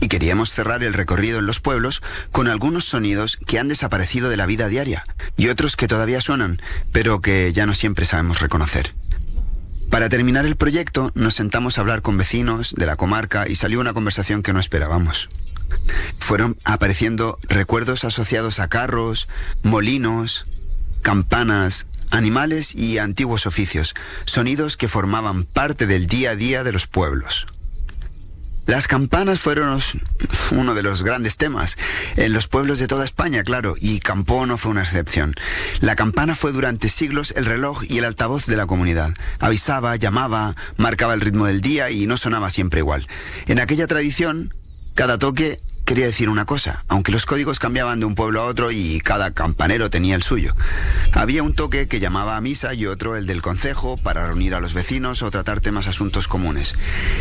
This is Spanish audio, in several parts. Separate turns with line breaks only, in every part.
Y queríamos cerrar el recorrido en los pueblos con algunos sonidos que han desaparecido de la vida diaria y otros que todavía suenan, pero que ya no siempre sabemos reconocer. Para terminar el proyecto, nos sentamos a hablar con vecinos de la comarca y salió una conversación que no esperábamos. Fueron apareciendo recuerdos asociados a carros, molinos, campanas, animales y antiguos oficios, sonidos que formaban parte del día a día de los pueblos. Las campanas fueron uno de los grandes temas en los pueblos de toda España, claro, y Campoo no fue una excepción. La campana fue durante siglos el reloj y el altavoz de la comunidad. Avisaba, llamaba, marcaba el ritmo del día y no sonaba siempre igual. En aquella tradición, cada toque quería decir una cosa, aunque los códigos cambiaban de un pueblo a otro y cada campanero tenía el suyo. Había un toque que llamaba a misa y otro el del concejo para reunir a los vecinos o tratar temas asuntos comunes.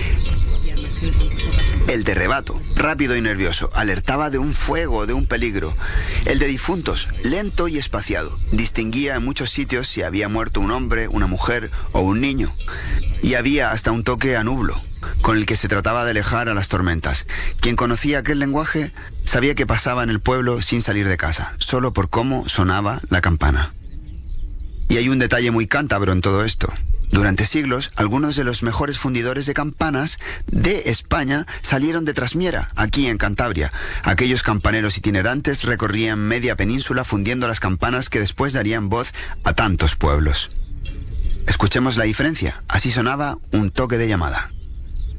El de rebato, rápido y nervioso, alertaba de un fuego, de un peligro. El de difuntos, lento y espaciado, distinguía en muchos sitios si había muerto un hombre, una mujer o un niño. Y había hasta un toque a nublo, con el que se trataba de alejar a las tormentas. Quien conocía aquel lenguaje sabía que pasaba en el pueblo sin salir de casa, solo por cómo sonaba la campana. Y hay un detalle muy cántabro en todo esto. Durante siglos, algunos de los mejores fundidores de campanas de España salieron de Trasmiera, aquí en Cantabria. Aquellos campaneros itinerantes recorrían media península fundiendo las campanas que después darían voz a tantos pueblos. Escuchemos la diferencia. Así sonaba un toque de llamada.